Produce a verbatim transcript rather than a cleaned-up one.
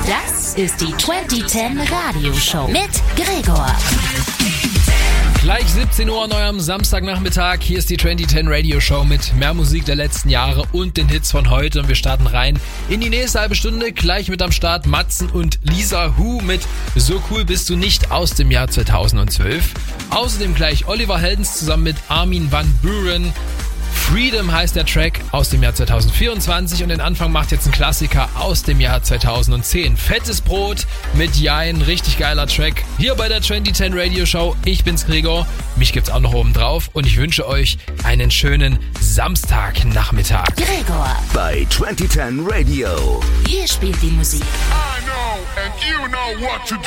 Das ist die zwanzig zehn Radio Show mit Gregor. Gleich siebzehn Uhr an eurem Samstagnachmittag. Hier ist die zwanzig zehn Radio Show mit mehr Musik der letzten Jahre und den Hits von heute. Und wir starten rein in die nächste halbe Stunde. Gleich mit am Start Matzen und Lisa Hu mit So cool bist du nicht aus dem Jahr zweitausendzwölf. Außerdem gleich Oliver Heldens zusammen mit Armin van Buuren. Freedom heißt der Track aus dem Jahr zweitausendvierundzwanzig und den Anfang macht jetzt ein Klassiker aus dem Jahr zweitausendzehn. Fettes Brot mit Jein, richtig geiler Track. Hier bei der zwanzig zehn Radio Show. Ich bin's Gregor, mich gibt's auch noch oben drauf und ich wünsche euch einen schönen Samstagnachmittag. Gregor bei zwanzig zehn Radio. Hier spielt die Musik. I know and you know what to do.